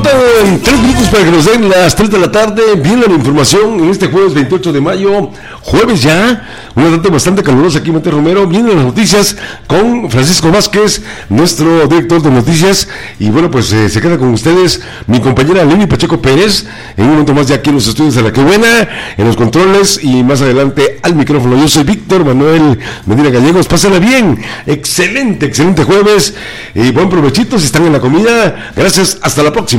Faltan 3 minutos para que nos den las 3 de la tarde. Viene la información en este jueves 28 de mayo, jueves ya, una tarde bastante calurosa aquí en Monte Romero. Vienen las noticias con Francisco Vázquez, nuestro director de noticias. Y bueno, pues se queda con ustedes mi compañera Lili Pacheco Pérez, en un momento más ya aquí en los estudios de La Que Buena, en los controles y más adelante al micrófono. Yo soy Víctor Manuel Medina Gallegos. Pásenla bien, excelente jueves y buen provechito si están en la comida. Gracias, hasta la próxima.